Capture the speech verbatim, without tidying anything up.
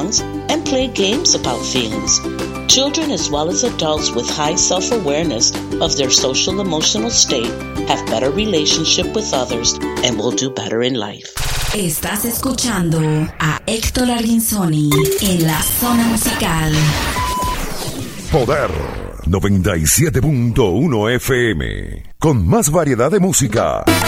songs, and play games about feelings. Children as well as adults with high self-awareness of their social emotional state have better relationship with others and will do better in life. Estás escuchando a Héctor Arguinzoni en la zona musical. Poder noventa y siete punto uno F M, con más variedad de música.